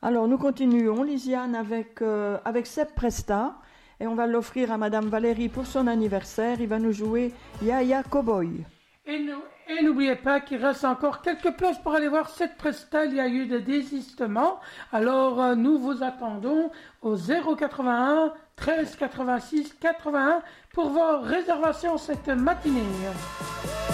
Alors, nous continuons, Lisiane, avec Seb Presta. Et on va l'offrir à Madame Valérie pour son anniversaire. Il va nous jouer Yaya Cowboy. Et n'oubliez pas qu'il reste encore quelques places pour aller voir cette Presta. Il y a eu des désistements. Alors, nous vous attendons au 081 13 86 81 pour vos réservations cette matinée.